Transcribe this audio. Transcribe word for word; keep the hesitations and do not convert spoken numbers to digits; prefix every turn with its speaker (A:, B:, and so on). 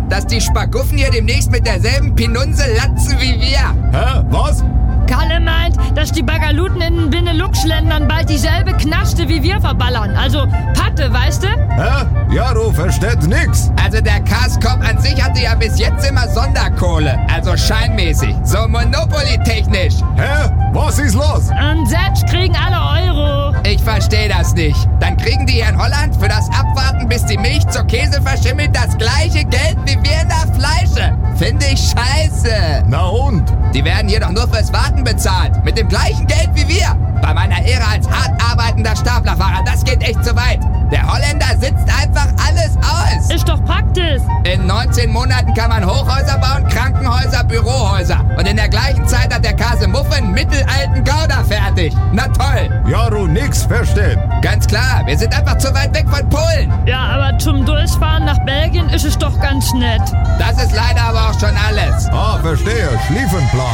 A: dass die Spaguffen hier demnächst mit derselben Pinunse latzen wie wir.
B: Hä? Was?
C: Kalle meint, dass die Bagaluten in den Benelux-Ländern bald dieselbe Knaste wie wir verballern. Also Patte, weißt du?
B: Hä? Jaro versteht nix.
A: Also der Kaskop an sich hatte ja bis jetzt immer Sonderkohle. Also scheinmäßig. So Monopoly-technisch.
B: Hä? Was ist los?
C: Und selbst kriegen alle Euro.
A: Ich verstehe das nicht. Dann kriegen die hier in Holland für das Abwarten, bis die Milch zur Käse verschimmelt, das gleiche Geld wie wir in der Fleische. Finde ich scheiße.
B: Na und?
A: Die werden hier doch nur fürs Warten bezahlt. Mit dem gleichen Geld wie wir. Bei meiner Ehre als hart arbeitender Staplerfahrer, das geht echt zu weit. Der Holländer sitzt einfach alles aus.
C: Ist doch praktisch.
A: In neunzehn Monaten kann man Hochhäuser bauen, Krankenhäuser, Bürohäuser. Und in der gleichen Zeit hat der Kasemuffe einen mittelalten Gouda fertig. Na toll.
B: Jaro nix versteht.
A: Ganz klar, wir sind einfach zu weit weg von Polen.
C: Ja, aber zum Durchfahren nach Belgien ist es doch ganz nett.
A: Das ist leider aber auch schon alles.
B: Ah, verstehe. Schlieffenplan.